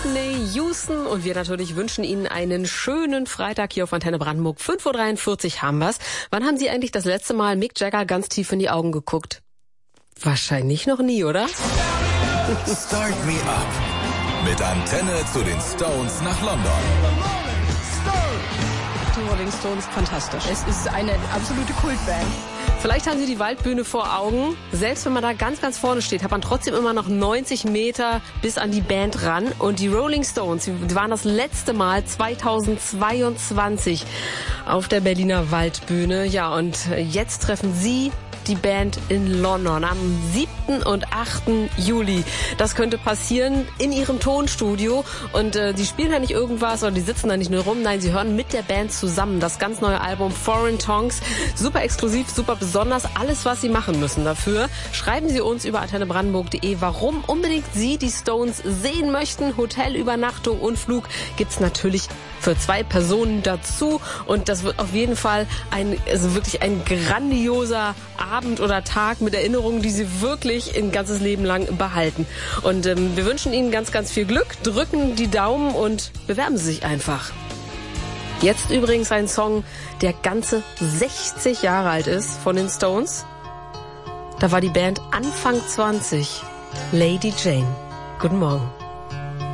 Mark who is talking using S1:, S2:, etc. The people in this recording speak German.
S1: Whitney Houston und wir natürlich wünschen Ihnen einen schönen Freitag hier auf Antenne Brandenburg. 5:43 Uhr haben wir's. Wann haben Sie eigentlich das letzte Mal Mick Jagger ganz tief in die Augen geguckt? Wahrscheinlich noch nie, oder?
S2: Start me up. Mit Antenne zu den Stones nach London.
S3: Die Rolling Stones, fantastisch. Es ist eine absolute Kultband.
S1: Vielleicht haben Sie die Waldbühne vor Augen. Selbst wenn man da ganz, ganz vorne steht, hat man trotzdem immer noch 90 Meter bis an die Band ran. Und die Rolling Stones, die waren das letzte Mal 2022 auf der Berliner Waldbühne. Ja, und jetzt treffen Sie die Band in London am 7. und 8. Juli. Das könnte passieren in ihrem Tonstudio und die spielen da nicht irgendwas oder die sitzen da nicht nur rum. Nein, sie hören mit der Band zusammen das ganz neue Album Foreign Tongues. Super exklusiv, super besonders. Alles, was Sie machen müssen dafür, schreiben Sie uns über antennebrandenburg.de, warum unbedingt Sie die Stones sehen möchten. Hotelübernachtung und Flug gibt's natürlich für 2 Personen dazu und das wird auf jeden Fall wirklich ein grandioser Abend oder Tag mit Erinnerungen, die Sie wirklich ein ganzes Leben lang behalten. Und wir wünschen Ihnen ganz, ganz viel Glück, drücken die Daumen und bewerben Sie sich einfach. Jetzt übrigens ein Song, der ganze 60 Jahre alt ist von den Stones. Da war die Band Anfang 20. Lady Jane. Guten Morgen.